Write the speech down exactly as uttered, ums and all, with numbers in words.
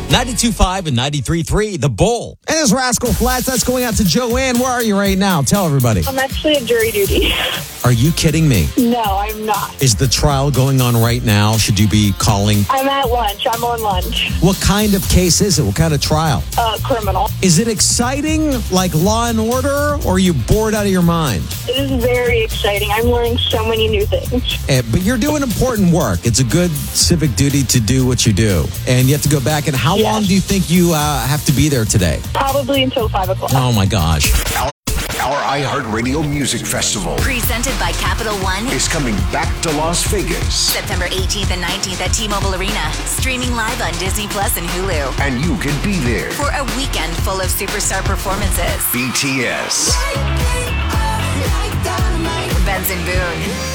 ninety-two point five and ninety-three point three, The Bull. And it's Rascal Flats. That's going out to Joanne. Where are you right now? Tell everybody. I'm actually at jury duty. Are you kidding me? No, I'm not. Is the trial going on right now? Should you be calling? I'm at lunch. I'm on lunch. What kind of case is it? What kind of trial? Uh, criminal. Is it exciting, like Law and Order, or are you bored out of your mind? It is very exciting. I'm learning so many new things. Eh, but you're doing important work. It's a good civic duty to do what you do. And you have to go back. And how Yes. long do you think you uh, have to be there today? Probably until five o'clock. Oh, my gosh. Our, our iHeartRadio Music Festival Presented by Capital One. is coming back to Las Vegas. September eighteenth and nineteenth at T-Mobile Arena. Streaming live on Disney Plus and Hulu. And you can be there. For a weekend full of superstar performances. B T S. Benson Boone.